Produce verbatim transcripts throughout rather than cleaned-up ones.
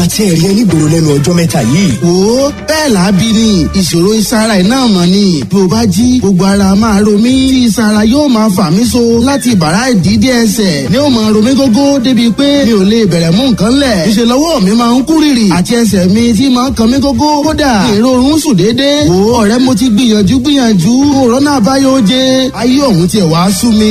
tiẹ̀ rí ẹ nígboro lẹ́nu ọjọ́ mẹ́ta yìí. wo bẹ́ẹ̀ làábí ni ìṣòro ìsara ẹ̀ náà mọ̀ ni bí o bá jí gbogbo ara máa ro mí tí ìsara yóò máa fà mí so láti bàrá ìdídé ẹsẹ̀ ni ó máa ro mí gógó débi pé mi ò lè bẹ̀rẹ̀ mú nǹkan lẹ̀ ìṣe lọ́wọ́ mi máa ń kú rìrì àti ẹsẹ̀ mi tí máa ń kan mí gógó kódà ìrorun sùn déédéé. wo ọ̀rẹ́ mo ti gbìyànjú gbìyànjú òrónà àbáyọ oje ayé òun tiẹ̀ wá sú mi.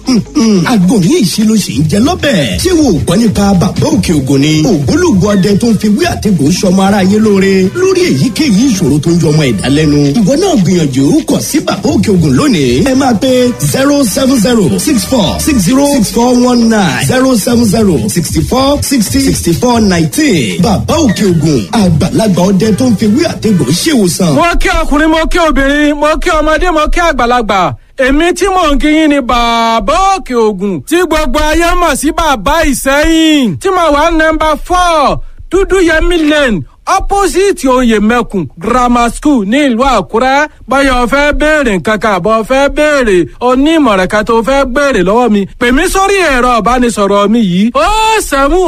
àgbo ní ìṣirò sì ń jẹ lọ́bẹ̀. ṣé wo gbọ́ nípa bàbá òkè ògùn ni. ògbólógbò ọdẹ tó ń fi wí àtẹ̀gùn sọmọ aráyé lóore lórí èyíkéyìí ìṣòro tó ń jọmọ ẹ̀dá lẹ́nu. ìwọ náà gbìyànjú kàn sí bàbá òkè ògùn lónìí. ẹ máa pe zero seven zero six four six zero six four one nine zero seven zero sixty four sixty sixty four nineteen. bàbá òkè ògùn àgbàlagbà ọdẹ tó ń fi wí àtẹ̀gùn ṣèwòsàn. mo kí ọkùnrin mo kí obìnrin mo kí ọmọdé mo kí àgbàlagbà èmi tí mò ń kíyìn ni bàbá òkè ògùn tí gbogbo ayé mọ̀ sí bàbá ìsẹ́yìn tí mo wà nọ́mbà four dúdú yẹmí lane opposite oyè mẹ́kùn grammar school ní ìlú àkúrẹ́ báyọ̀ fẹ́ béèrè nǹkankan àbọ̀ fẹ́ béèrè onímọ̀ràn kan tó fẹ́ béèrè lọ́wọ́ mi pè mí sórí ẹ̀rọ ìbánisọ̀rọ̀ mi yìí ó sẹ́mu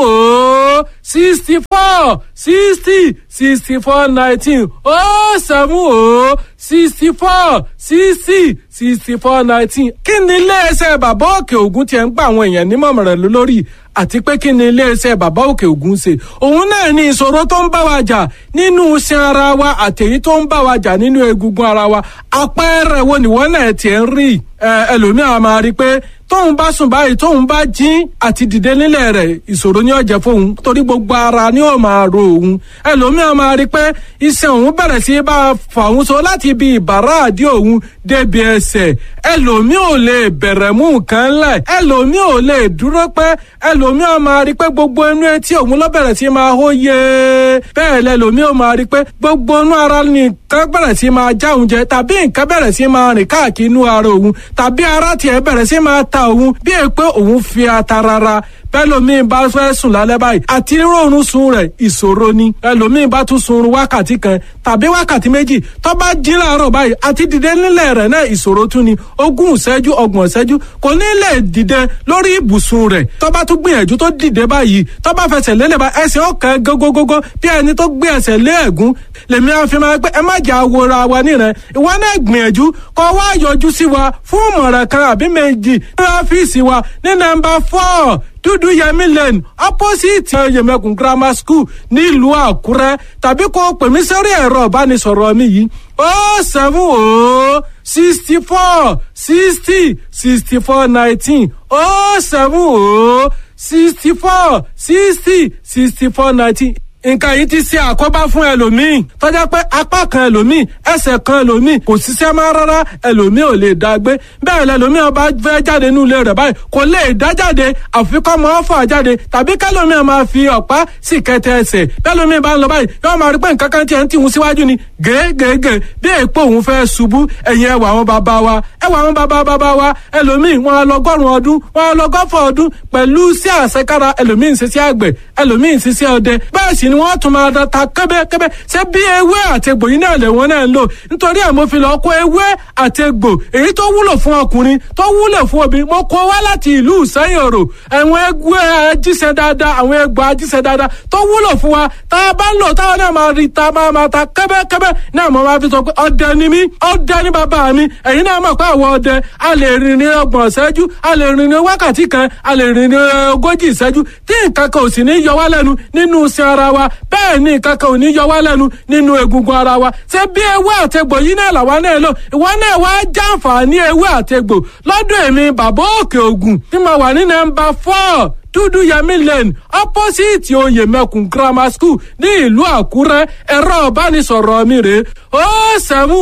ó sixty four sixty sixty four nineteen ó sẹ́mu ó sixty four sixty sixty four nineteen. kí ni iléeṣẹ́ bàbá òkè ògùn tiẹ̀ ń gba àwọn èèyàn nímọ̀ràn lórí àti pé kí ni iléeṣẹ́ bàbá òkè ògùn ṣe òun náà ní ìṣòro tó ń bá wa jà nínú iṣan ara wa àtẹ̀yí tó ń bá wa jà nínú egungun ara wa àpẹẹrẹ wo ni wọ́n náà tiẹ̀ ń rí ẹlòmíràn máa rí i pé tóun bá sùn báyìí tóun bá jí àti dìde nílẹ̀ rẹ̀ ìṣòro ni ó jẹ́ fóun torí gbogbo ara ni ó máa ro òun ẹlòmíràn máa rí i pé iṣan òun bẹ̀rẹ̀ sí bá fà òun so láti ibi ìbàrá àdí òun débi ẹsẹ̀ ẹlòmíràn ò lè bẹ̀rẹ̀ mú nǹkan lẹ̀ ẹlòmíràn ò lè dúró pẹ́ ẹlòmíràn máa rí i pé gbogbo inú etí òun ló bẹ̀rẹ̀ sí máa hó yé bẹ́ẹ̀ lẹ́lòmíràn máa rí i pé gbogbo inú ara nìkan bẹ̀rẹ̀ sí máa já òun jẹ tàbí nǹkan bẹ̀rẹ̀ sí máa rìn káàkiri inú ara òun tàbí ara tiẹ̀ bẹ̀rẹ̀ sí máa ta òun bí è pé òun fi ata rárá bẹ́lòmíì bá fẹ́ sùn lálẹ́ báyìí àti rọrùn sùn rẹ̀ ìṣòro ni ẹlòmíì bá tún sun wákàtí kan tàbí wákàtí méjì tó bá jí láàárọ̀ báyìí àti dìde nílẹ̀ rẹ̀ náà ìṣòro tún ni ogún ìṣẹ́jú ọgbọ̀n ìṣẹ́jú kò ní lè dìde lórí ibùsùn rẹ̀ tó bá tún gbìyànjú tó dìde báyìí tó bá fẹsẹ̀ lélẹ̀ bá ẹsẹ̀ ọ̀kan gógógógó bí ẹni tó gbé ẹsẹ̀ lé ẹ̀gún lèmi àfi máa pé ẹ má jà wòra wa nírẹ̀ ìwọ náà gbìyànjú kó wá yọjú sí wa fún ìmọ̀ràn kan àbí méjì ní ọ́fíìsì wa ní nọ́mbà four dúdú yẹmí lane opposite yẹmẹkùn grammar school nílùú àkúrẹ́ tàbí kó pè mí sórí ẹ̀rọ ìbánisọ̀rọ̀ mi yìí ó seven ó sixty four sixty sixty four nineteen ó seven ó sixty four sixty sixty four nineteen. nǹkan yìí ti ṣe àkóbá fún ẹlòmíì tọ́jà pé apá kan ẹlòmíì ẹsẹ̀ kan ẹlòmíì kò ṣiṣẹ́ máa rárá ẹlòmíì ò lè dá gbé bẹ́ẹ̀ lẹlòmíì ọba fẹ́ jáde nínú ilé rẹ̀ báyìí kò lè dá jáde àfikọ́ mọ́ fà jáde tàbí kẹlòmíì máa fi ọ̀pá sì kẹtẹ ẹsẹ̀ bẹ́ẹ̀lòmíì bá ń lọ báyìí yóò máa rí pé nǹkan kan tiẹ̀ ń tìhun síwájú ni gègègè bí èèpo òun fẹ́ ṣubú ẹ̀yìn ẹwà àwọn bàbá wa ẹwà àwọn bàbá bàbá wa ẹlòmíì wọn á lọgọ́rùn ọdún wọn á lọgọ́fọ̀ ọdún pẹ̀lú sí àṣekára ẹlòmíì ń ṣiṣẹ́ àgbẹ̀ ẹlòmíì ń ṣiṣẹ́ ọdẹ bẹ́ẹ̀ sì ni wọ́n tún máa ta kẹ́bẹ́kẹ́bẹ́ ṣé bí ewé àtegbò yìí náà lè wọ́n náà ń lò nítorí ẹ̀ mo fi lọ kó ewé àtegbò èyí tó wúlò fún ọkùnrin tó wúlò fún obìnrin mo kó wá láti ìlú ìsẹ́yìn òrò àwọn ewé ajíṣẹ́ dáadáa àwọn egbò ajíṣẹ́ dáadáa tó wúlò fún wa tá a bá ń lò táwọn náà máa rí ta máa máa ta kẹ́bẹ́kẹ́bẹ́ náà mo máa fi sọ pé ọdẹ ni mí ọdẹ ni bàbá mi ẹ̀yin náà mọ̀ pé àwọn ọdẹ a lè rìn ní ọgbọ̀n ìṣẹ́jú a lè rìn ní wákàtí kan a lè rìn ní ogójì ìṣẹ́jú tí nǹkan kan ò sì ní yọ wá lẹ́nu nínú iṣẹ́ ara wa bẹ́ẹ̀ ni nǹkan kan ò ní yọ wá lẹ́nu nínú egungun ara wa ṣé bí ewé àtegbò yìí náà làwa náà lò ìwọ náà wá jàǹfààní ewé àtegbò lọ́dọ̀ èmi bàbá òkè ògùn tí mo wà ní nọ́mbà four dúdú yẹmí lane opposite oyè mẹ́kùn grammar school ní ìlú àkúrẹ́ ẹ̀rọ ìbánisọ̀rọ̀ mi rè ó seven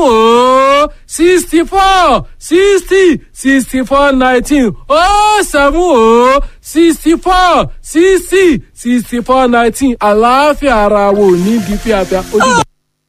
ó sixty four sixty sixty four nineteen ó seven ó sixty four sixty sixty four nineteen àlàáfíà ara wo ní di fíafíà ojúbọ.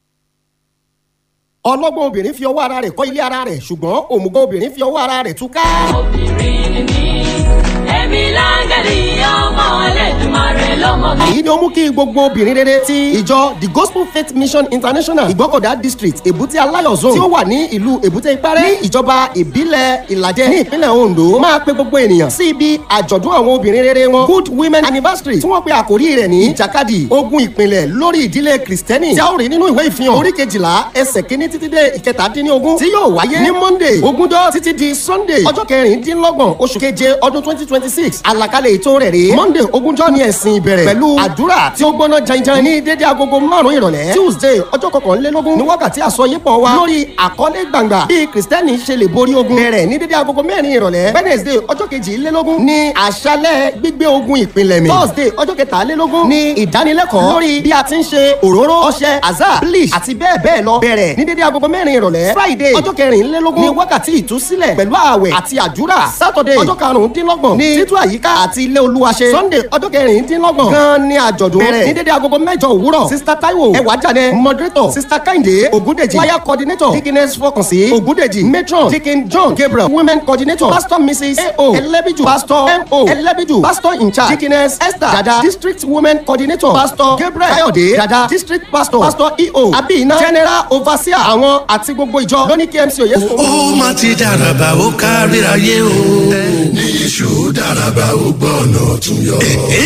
ọlọ́gbọ́n obìnrin fi ọwọ́ ara rẹ̀ kọ́ ilé ara rẹ̀ ṣùgbọ́n òmùgọ̀ obìnrin fi ọwọ́ ara rẹ̀ túká. obìnrin ni mí èmi láńgẹ̀lì ọmọ Ẹlẹ́dùmarè lọ́mọ mi. èyí ni ó mú kí gbogbo obìnrin rere ti ìjọ the gospel faith mission international ìgbọ́kọ̀dá district èbúté aláyọ̀ zone tí ó wà ní ìlú èbúté ìpárẹ́ ní ìjọba ìbílẹ̀ ìlàjẹ ní ìpínlẹ̀ ondo máa pe gbogbo ènìyàn sí ibi àjọ̀dún àwọn obìnrin rere wọn good women anniversary tí wọ́n pe àkórí rẹ̀ ní ìjàkadì ogun ìpìlẹ̀ lórí ìdílé kristẹni tí a ó rí nínú ìwé ìfihàn orí kejìlá ẹsẹ̀ kínní títí dé ìkẹtàdínlógún tí yóò wáyé ní monday ogúnjọ́ títí di sunday ọjọ́ kẹrìndínlọ́gbọ̀n oṣù keje ọdún twenty twenty six àlàkalẹ̀ ètò rẹ̀ rèé monday ogúnjọ́ ní ẹ̀sìn ìbẹ̀rẹ̀ pẹ̀lú àdúrà tí ó gbóná janjan ní dédé agogo márùn-ún ìrọ̀lẹ́ tuesday ọjọ́ kọkànlélógún ní wákàtí àsọyípọ̀ wa lórí àkọlé gbàngbà bí kristẹni ṣe lè borí ogun bẹ̀rẹ̀ ní dédé agogo mẹ́rin ìrọ̀lẹ́ wednesday ọjọ́ kejìlélógún ní àṣálẹ́ gbígbé ogun ìpìlẹ̀ mi thursday ọjọ́ kẹtàlélógún ní ìdánilẹ́kọ̀ọ́ lórí bí a ti ń ṣe òróró ọṣẹ azar bleach àti bẹ́ẹ̀ bẹ́ẹ̀ lọ bẹ̀rẹ̀ ní dédé agogo mẹ́rin ìrọ̀lẹ́ friday ọjọ́ kẹrìnlélógún ní wákàtí ìtúsílẹ̀ pẹ̀lú ààwẹ̀ àti àdúrà saturday ọjọ́ karùndínlọ́gbọ̀n ní títú àyíká àti ilé olúwa ṣe sunday ọjọ́ kẹrìndínlọ́gbọ̀n gan ní àjọ̀dún bẹ̀rẹ̀ ní dédé agogo mẹ́jọ òwúrọ̀ sista taiwo ẹwàjáde moderator sista kẹ́hìndé ògúndèjì choir coordinator deaconess fọkànsí ògúndèjì matron deacon john gabriel women coordinator pastor mrs ao ẹlẹ́bíjù pastor mo ẹlẹ́bíjù pastor in charge deaconess esther dada district women coordinator pastor gabriel kayode dada district pastor pastor eo abina general overseer àwọn àti gbogbo ìjọ lóní kmc òye fún. ó má ti dàràbà ó kárí ayé o. ní iṣu dàràbà ó gbọ́nà tún yọ.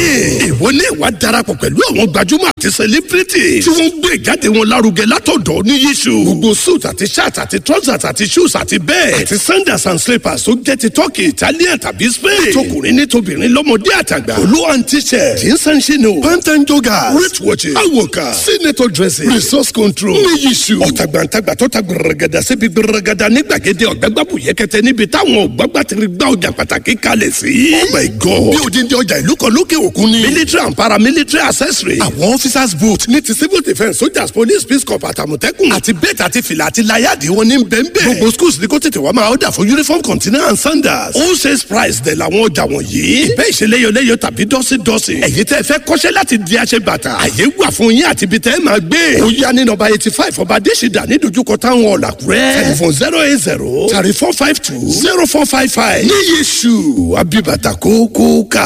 ìwọ ní ìwà darapọ̀ pẹ̀lú àwọn gbajúmọ̀ àti celebrity tí wọ́n ń gbé ìjáde wọn lárugẹ látọ̀dọ̀ ní iṣu. gbogbo suit àti shirt àti trousers àti shoes àti bẹ́ẹ̀ àti sandals and slippers tó jẹ́ ti turkey italian tàbí spain. tọkùnrin ní tobìnrin lọ́mọdé àtàgbà. olú and t-shirt jeans and chino pant and joggers wrist watches awoka senator dressing resource control ní iṣu. ọ̀tàgbàǹtàgbà tó ta gbẹrẹgẹdà síbi gbẹrẹgẹdà ní gbàgede ọ̀gbẹ́gbàbù yẹkẹtẹ níbi táwọn ọ̀gbàgbà ti gbá ọjà pàtàkì kalẹ̀ sí. oh my god bí odindi ọjà ìlú kan lókè òkun ni. military and paramilitary accessory. àwọn officers boot ní ti civil defence soldiers police peace corps àtàmọ̀tẹ́kùn. àti bẹ́ẹ̀tì àti fìlà àti láyàdì wọn ní bẹ́ẹ̀nbẹ́ẹ̀. gbogbo schools ní kó tètè wá máa ọ̀dà fún uniform container and sandals. all sales price dẹ̀ làwọn ọjà wọ̀nyí. ìbẹ́ ìṣeléyọléyọ tàbí dọ́sídọ́sí. ẹ̀yin tẹ́ fẹ́ kọ́ṣẹ́ láti di aṣẹ bàtà. àyè wà fún yín àti ibi tẹ́ máa gbé. ó yá ní nọ́mbà eighty five ọba adésìdá ní dojúkọ táwọn ọ̀làkúrẹ́. telephone zero eight zero thirty four five two zero four five five. ní yéṣu abibata kókó ká.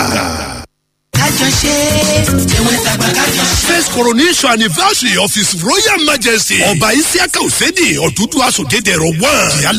kájọṣe ìwé tàgbà kájọṣe. first coronation anniversary of his royal majesty ọba isiaka osedi ọ̀dúdú asòdédèrò one.